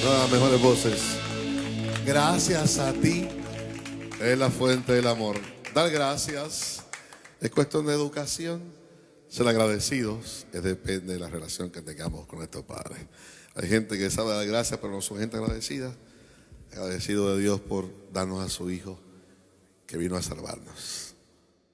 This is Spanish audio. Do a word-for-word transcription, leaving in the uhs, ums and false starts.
No, las mejores voces. Gracias a ti es la fuente del amor. Dar gracias es cuestión de educación. Ser agradecidos es depende de la relación que tengamos con nuestros padres. Hay gente que sabe dar gracias, pero no son gente agradecida. Agradecido de Dios por darnos a su Hijo que vino a salvarnos.